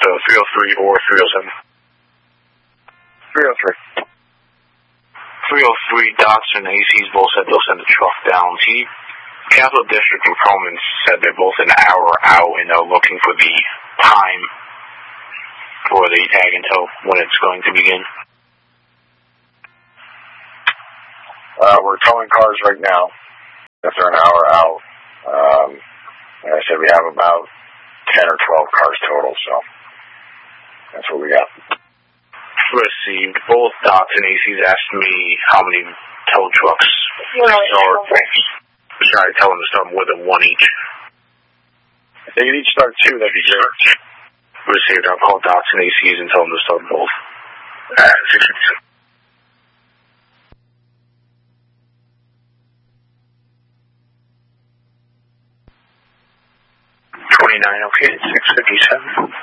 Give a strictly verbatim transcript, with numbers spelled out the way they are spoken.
So three oh three or three oh seven? three oh three. three oh three, Docs and A Cs both said they'll send a truck down. T Capital District and Perlman said they're both an hour out and they're looking for the time for the tag and tow, when it's going to begin. Uh, we're towing cars right now. If they're an hour out, um, like I said, we have about ten or twelve cars total, so that's what we got. Received. Both Docs and A Cs asked me how many tow trucks are. Sorry, tell them to start more than one each. If they could each start two, that'd be great. Received. I'll call Docs and A Cs and tell them to start both. Uh, twenty-nine, okay, six fifty-seven.